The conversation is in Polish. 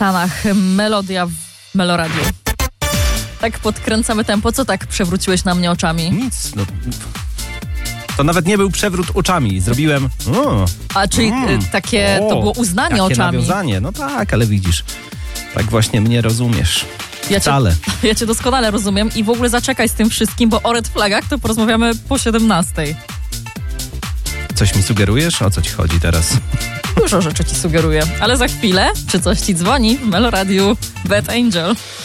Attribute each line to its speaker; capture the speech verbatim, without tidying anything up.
Speaker 1: Stanach. Melodia w Meloradiu. Tak podkręcamy tempo. Co tak przewróciłeś na mnie oczami?
Speaker 2: Nic. No. To nawet nie był przewrót oczami. Zrobiłem... O,
Speaker 1: A czyli
Speaker 2: mm,
Speaker 1: takie,
Speaker 2: o,
Speaker 1: to było uznanie
Speaker 2: takie
Speaker 1: oczami.
Speaker 2: nawiązanie. No tak, ale widzisz, tak właśnie mnie rozumiesz.
Speaker 1: Ja
Speaker 2: Wcale.
Speaker 1: Cię, ja cię doskonale rozumiem i w ogóle zaczekaj z tym wszystkim, bo o red flagach to porozmawiamy po siedemnastej.
Speaker 2: Coś mi sugerujesz? O co ci chodzi teraz?
Speaker 1: Dużo rzeczy ci sugeruję, ale za chwilę, czy coś ci dzwoni w Meloradiu Bad Angel.